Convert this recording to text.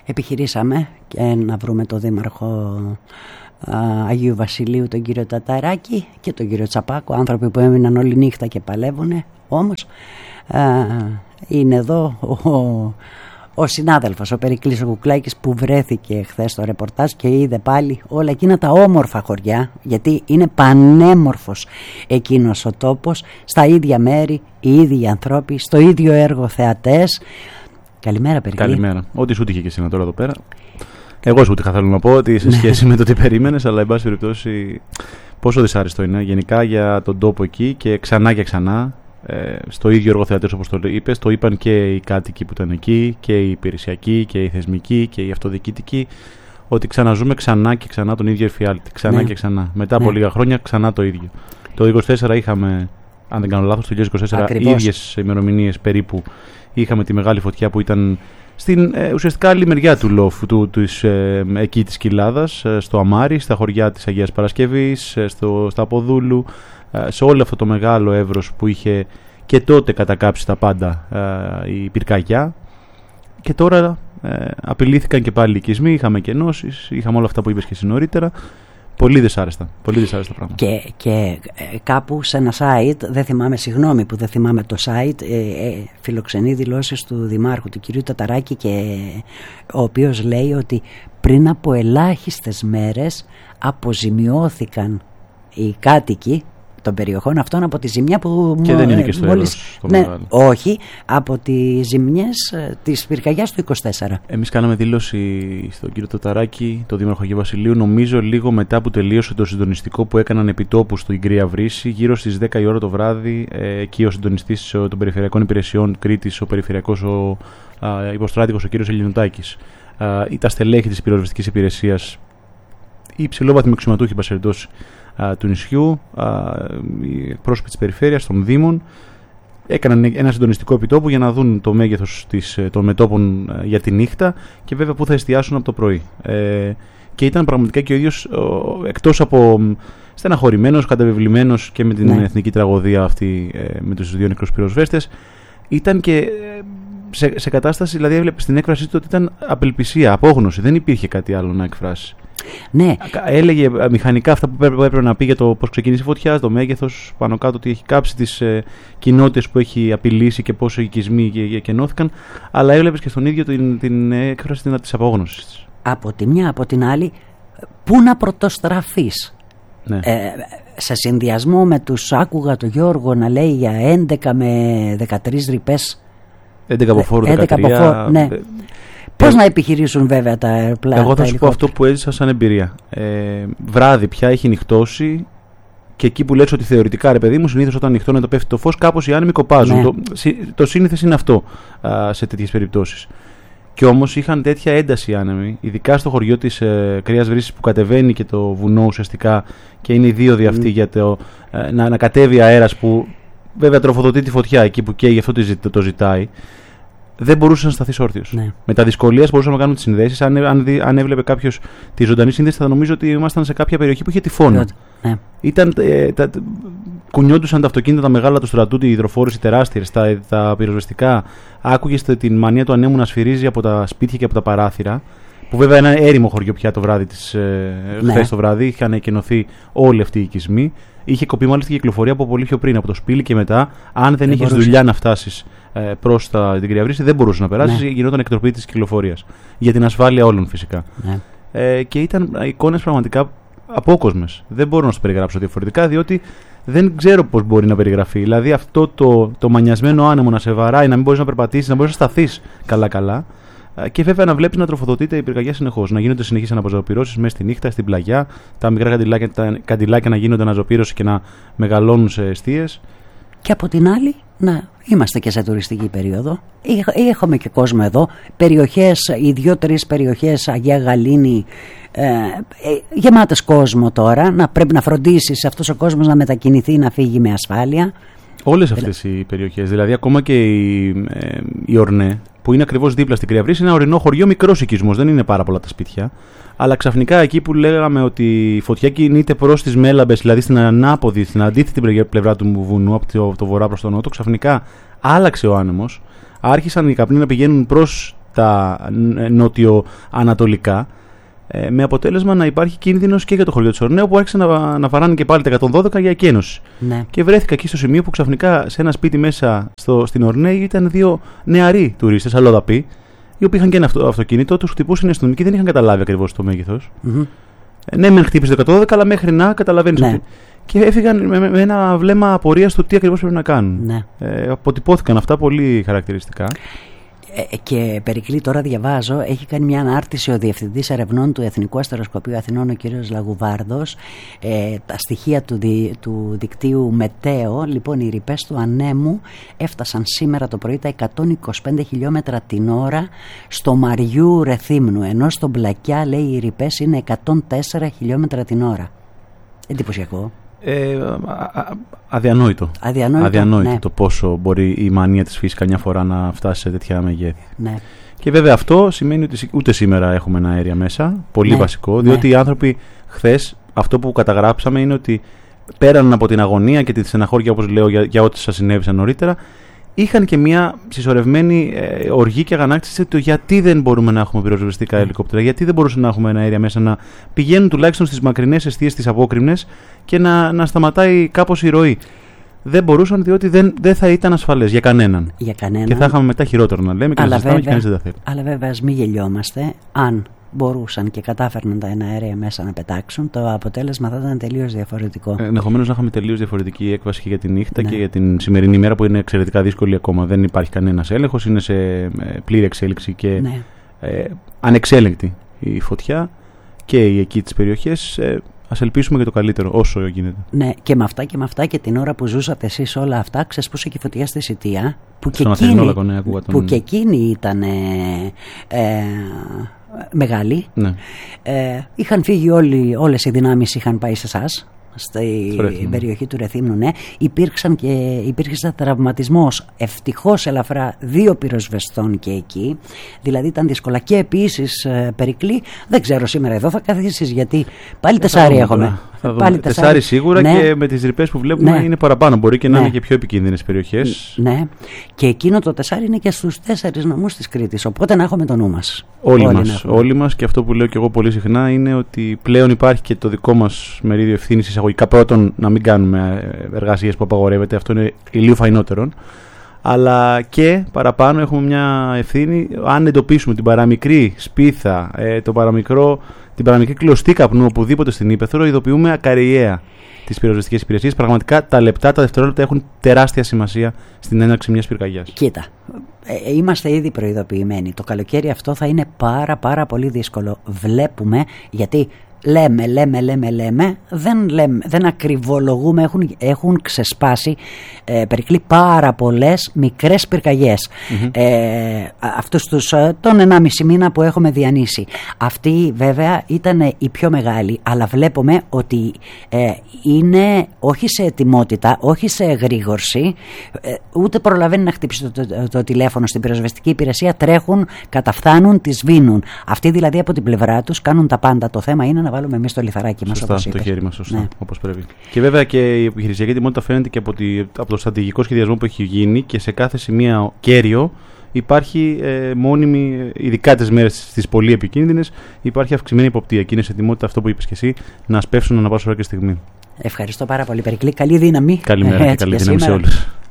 επιχειρήσαμε και να βρούμε τον δήμαρχο Αγίου Βασιλείου, τον κύριο Ταταράκη, και τον κύριο Τσαπάκο, άνθρωποι που έμειναν όλη νύχτα και παλεύουνε. Όμως είναι εδώ ο συνάδελφος, ο Περικλής ο Κουκλάκης, που βρέθηκε χθες στο ρεπορτάζ και είδε πάλι όλα εκείνα τα όμορφα χωριά, γιατί είναι πανέμορφος εκείνος ο τόπος, στα ίδια μέρη, οι ίδιοι ανθρώποι, στο ίδιο έργο θεατές. Καλημέρα, Περικλή. Καλημέρα. Ό,τι σου τύχε και εσύ τώρα εδώ πέρα. Εγώ σου είχα θέλω να πω ότι σε σχέση με το τι περίμενες, αλλά εν πάση περιπτώσει πόσο δυσάρεστο είναι γενικά για τον τόπο εκεί, και ξανά και ξανά. Στο ίδιο έργο θεατές, όπως το είπες, το είπαν και οι κάτοικοι που ήταν εκεί, και οι υπηρεσιακοί και οι θεσμικοί και οι αυτοδιοικητικοί, ότι ξαναζούμε ξανά και ξανά τον ίδιο εφιάλτη. Ξανά και ξανά. Μετά από λίγα χρόνια ξανά το ίδιο. Το 24 είχαμε, αν δεν κάνω λάθος, το 2024 ίδιες ημερομηνίες περίπου, είχαμε τη μεγάλη φωτιά που ήταν στην ουσιαστικά άλλη μεριά του λόφου εκεί της Κοιλάδας, στο Αμάρι, στα χωριά της Αγίας Παρασκευής, στα Ποδούλου, σε όλο αυτό το μεγάλο εύρος που είχε και τότε κατακάψει τα πάντα η πυρκαγιά. Και τώρα απειλήθηκαν και πάλι οι οικισμοί, είχαμε κενώσεις, είχαμε όλα αυτά που είπες και εσύ νωρίτερα. Πολύ δυσάρεστα πράγματα. Και κάπου σε ένα site, δεν θυμάμαι, συγγνώμη που δεν θυμάμαι το site, φιλοξενεί δηλώσεις του Δημάρχου, του κυρίου Ταταράκη, και ο οποίος λέει ότι πριν από ελάχιστες μέρες αποζημιώθηκαν οι κάτοικοι των περιοχών αυτών από τη ζημιά που και δεν είναι και στο μόλις, όχι, από τις ζημιές της πυρκαγιάς του 24. Εμείς κάναμε δήλωση στον κύριο Ταταράκη, τον Δήμαρχο Αγίου Βασιλείου, νομίζω λίγο μετά που τελείωσε το συντονιστικό που έκαναν επιτόπου στο Ιγρία Βρύση, γύρω στις 10 η ώρα το βράδυ. Εκεί ο συντονιστής των Περιφερειακών Υπηρεσιών Κρήτης, ο Περιφερειακός Υποστράτηγος, ο κύριος Ελληνοτάκης, τα στελέχη της πυροσβεστικής υπηρεσίας, οι υψηλόβαθμοι αξιωματούχοι του νησιού, οι εκπρόσωποι της περιφέρειας, των δήμων, έκαναν ένα συντονιστικό επιτόπου για να δουν το μέγεθος των μετόπων για τη νύχτα και βέβαια πού θα εστιάσουν από το πρωί. Και ήταν πραγματικά και ο ίδιος, εκτός από στεναχωρημένος, καταβεβλημένος και με την εθνική τραγωδία αυτή, με τους δύο νεκρούς πυροσβέστες, ήταν και σε κατάσταση, δηλαδή έβλεπε στην έκφρασή του ότι ήταν απελπισία, απόγνωση, δεν υπήρχε κάτι άλλο να εκφράσει. Ναι. Έλεγε μηχανικά αυτά που έπρεπε να πει για το πώς ξεκίνησε η φωτιά, το μέγεθος, πάνω κάτω τι έχει κάψει, τις κοινότητες που έχει απειλήσει και πόσο οι οικισμοί κενώθηκαν, αλλά έβλεπες και στον ίδιο την έκφραση της απόγνωσης. Από τη μια, από την άλλη, πού να πρωτοστραφείς. Ναι. Σε συνδυασμό με τους, άκουγα τον Γιώργο να λέει για 11 με 13 ρηπές. 11 από φόρου, 13. Ναι. Πώς να επιχειρήσουν βέβαια τα αεροπλάνα. Εγώ θα σου πω αυτό που έζησα σαν εμπειρία. Βράδυ πια έχει νυχτώσει, και εκεί που λες ότι θεωρητικά, ρε παιδί μου, συνήθως όταν νυχτώνεται πέφτει το φως, κάπως οι άνεμοι κοπάζουν. Ναι. Το σύνηθες είναι αυτό σε τέτοιες περιπτώσεις. Και όμως είχαν τέτοια ένταση οι άνεμοι, ειδικά στο χωριό της Κρέας Βρύσης που κατεβαίνει και το βουνό ουσιαστικά, και είναι η δίωδη αυτή για να κατέβει αέρας που βέβαια τροφοδοτεί τη φωτιά εκεί που καίει, γι' αυτό το ζητάει. Δεν μπορούσε να σταθεί όρθιος. Ναι. Με τα δυσκολία μπορούσαμε να κάνουμε τις συνδέσεις. Αν έβλεπε κάποιος τη ζωντανή σύνδεση, θα νομίζω ότι ήμασταν σε κάποια περιοχή που είχε τυφώνα. Ναι. Κουνιόντουσαν τα αυτοκίνητα τα μεγάλα του στρατού, οι υδροφόρες, οι τεράστιες, τα πυροσβεστικά. Άκουγες την μανία του ανέμου να σφυρίζει από τα σπίτια και από τα παράθυρα. Που βέβαια είναι ένα έρημο χωριό πια το βράδυ χθες το βράδυ. Είχαν εκενωθεί όλοι αυτοί οι οικισμοί. Είχε κοπεί μάλιστα η κυκλοφορία από πολύ πιο πριν, από το Σπήλι και μετά. Αν δεν είχες δουλειά να φτάσεις προς την Κρέα Βρύση, δεν μπορούσε να περάσει, γινόταν εκτροπή της κυκλοφορίας. Για την ασφάλεια όλων φυσικά. Ναι. Και ήταν εικόνες πραγματικά απόκοσμες. Δεν μπορώ να σου περιγράψω διαφορετικά, διότι δεν ξέρω πώς μπορεί να περιγραφεί. Δηλαδή αυτό το μανιασμένο άνεμο να σε βαράει, να μην μπορείς να περπατήσεις, να μπορείς να σταθείς καλά-καλά. Και βέβαια να βλέπεις να τροφοδοτείται η πυρκαγιά συνεχώς. Να γίνονται συνεχείς αναζωπυρώσεις μέσα στη νύχτα, στην πλαγιά, τα μικρά καντιλάκια να γίνονται αναζωπήρωση και να μεγαλώνουν σε εστίες. Και από την άλλη, να είμαστε και σε τουριστική περίοδο. Έχουμε και κόσμο εδώ. Περιοχές, οι 2-3 περιοχές, Αγία Γαλήνη, γεμάτες κόσμο τώρα. Πρέπει να φροντίσεις αυτός ο κόσμος να μετακινηθεί, να φύγει με ασφάλεια. Όλες αυτές οι περιοχές, δηλαδή ακόμα και η Ορνέ, που είναι ακριβώς δίπλα στην Κρέα Βρύση, είναι ένα ορεινό χωριό, μικρός οικισμός, δεν είναι πάρα πολλά τα σπίτια. Αλλά ξαφνικά εκεί που λέγαμε ότι η φωτιά κινείται προς τις Μέλαμπες, δηλαδή στην ανάποδη, στην αντίθετη πλευρά του βουνού, από το βορρά προς τον νότο, ξαφνικά άλλαξε ο άνεμος. Άρχισαν οι καπνοί να πηγαίνουν προς τα νότιο-ανατολικά, με αποτέλεσμα να υπάρχει κίνδυνος και για το χωριό της Ορνέου, που άρχισαν να βαράνε και πάλι τα 112 για εκένωση. Ναι. Και βρέθηκα εκεί στο σημείο που ξαφνικά σε ένα σπίτι μέσα στην Ορνέη ήταν 2 νεαροί τουρίστες, αλλοδαποί, οι οποίοι είχαν και ένα αυτοκίνητο, τους χτυπούσαν οι αστυνομικοί, δεν είχαν καταλάβει ακριβώς το μέγεθος. Ναι, μεν χτύπησε το 112, αλλά μέχρι να καταλαβαίνεις. Ναι. Και έφυγαν με ένα βλέμμα απορίας του τι ακριβώς πρέπει να κάνουν. Ναι. Αποτυπώθηκαν αυτά πολύ χαρακτηριστικά. Και Περικλή, τώρα διαβάζω, έχει κάνει μια ανάρτηση ο Διευθυντής Ερευνών του Εθνικού Αστεροσκοπείου Αθηνών, ο κ. Λαγουβάρδος, τα στοιχεία του δικτύου Μετέο. Λοιπόν, οι ρηπές του ανέμου έφτασαν σήμερα το πρωί τα 125 χιλιόμετρα την ώρα στο Μαριού Ρεθύμνου, ενώ στον Πλακιά, λέει, οι ρηπές είναι 104 χιλιόμετρα την ώρα. Εντυπωσιακό. Αδιανόητο ναι. Το πόσο μπορεί η μανία της φύσης καμιά φορά να φτάσει σε τέτοια μεγέθη. Ναι. Και βέβαια αυτό σημαίνει ότι ούτε σήμερα έχουμε ένα αέρια μέσα. Πολύ βασικό, διότι οι άνθρωποι χθες, αυτό που καταγράψαμε είναι ότι πέραν από την αγωνία και τη στεναχώρια, όπως λέω, για ό,τι σας συνέβησαν νωρίτερα, είχαν και μια συσσωρευμένη οργή και αγανάκτηση το γιατί δεν μπορούμε να έχουμε πυροσβεστικά ελικόπτερα, γιατί δεν μπορούσαμε να έχουμε ένα αέρια μέσα να πηγαίνουν τουλάχιστον στις μακρινές εστίες, τις απόκρημνες, και να σταματάει κάπως η ροή. Δεν μπορούσαν, διότι δεν θα ήταν ασφαλές για κανέναν. Και θα είχαμε μετά χειρότερο να λέμε και να συζητάμε και κανείς δεν τα θέλει. Αλλά βέβαια, ας μην γελιόμαστε. Αν μπορούσαν και κατάφερναν τα αέρια μέσα να πετάξουν, το αποτέλεσμα θα ήταν τελείως διαφορετικό. Ενδεχομένως να είχαμε τελείως διαφορετική έκβαση και για τη νύχτα και για την σημερινή ημέρα, που είναι εξαιρετικά δύσκολη ακόμα. Δεν υπάρχει κανένας έλεγχος, είναι σε πλήρη εξέλιξη και ανεξέλεγκτη η φωτιά και οι εκεί τις περιοχές. Ας ελπίσουμε για το καλύτερο όσο γίνεται. Ναι, και με αυτά και την ώρα που ζούσατε εσείς όλα αυτά, ξεσπούσε και η φωτιά στη Σιτία, που και εκείνη ήταν μεγάλη. Ναι. Είχαν φύγει όλες οι δυνάμεις, είχαν πάει σε εσάς, στην περιοχή του Ρεθύμνου. Ναι. Υπήρξε τραυματισμός, ευτυχώς ελαφρά, 2 πυροσβεστών και εκεί, δηλαδή ήταν δύσκολα. Και επίσης, Περικλή, δεν ξέρω σήμερα εδώ θα καθίσεις, γιατί πάλι 4 έχουμε. Πάλι 4 σίγουρα, ναι. Και με τις ρηπές που βλέπουμε είναι παραπάνω. Μπορεί και να είναι και πιο επικίνδυνες περιοχές. Ναι. Και εκείνο το 4 είναι και στους 4 νομούς της Κρήτης. Οπότε να έχουμε το νου μας. Όλοι μας. Και αυτό που λέω και εγώ πολύ συχνά είναι ότι πλέον υπάρχει και το δικό μας μερίδιο ευθύνης εισαγωγικά. Πρώτον, να μην κάνουμε εργασίες που απαγορεύεται. Αυτό είναι ηλίου φαϊνότερον. Αλλά και παραπάνω έχουμε μια ευθύνη, αν εντοπίσουμε την παραμικρή σπίθα, την παραμικρή κλωστή καπνού οπουδήποτε στην ύπαιθρο, ειδοποιούμε ακαριέα τις πυροσβεστικές υπηρεσίες. Πραγματικά τα λεπτά, τα δευτερόλεπτα έχουν τεράστια σημασία στην έναρξη μιας πυρκαγιάς. Κοίτα, είμαστε ήδη προειδοποιημένοι. Το καλοκαίρι αυτό θα είναι πάρα πολύ δύσκολο. Βλέπουμε, γιατί λέμε, δεν ακριβολογούμε, έχουν ξεσπάσει, Περικλή, πάρα πολλές μικρές πυρκαγιές. Αυτούς τον 1,5 μήνα που έχουμε διανύσει. Αυτή βέβαια ήταν η πιο μεγάλη, αλλά βλέπουμε ότι είναι όχι σε ετοιμότητα, όχι σε εγρήγορση, ούτε προλαβαίνει να χτυπήσει το τηλέφωνο στην πυροσβεστική υπηρεσία, τρέχουν, καταφθάνουν, τις σβήνουν. Αυτοί δηλαδή από την πλευρά τους κάνουν τα πάντα. Το θέμα είναι να βάλουμε εμείς το λιθαράκι μας. Σωστά, το χέρι μας, σωστά, όπως πρέπει. Και βέβαια και η επιχειρησιακή τιμότητα φαίνεται και από το στρατηγικό σχεδιασμό που έχει γίνει, και σε κάθε σημείο κέριο υπάρχει μόνιμη, ειδικά τις μέρες τις πολύ επικίνδυνες, υπάρχει αυξημένη υποπτία. Και είναι σε ετοιμότητα αυτό που είπες και εσύ, να σπεύσουν ανά πάσα ώρα και στιγμή. Ευχαριστώ πάρα πολύ, Περικλή. Καλή δύναμη. Καλημέρα και καλή δύναμη σε όλους.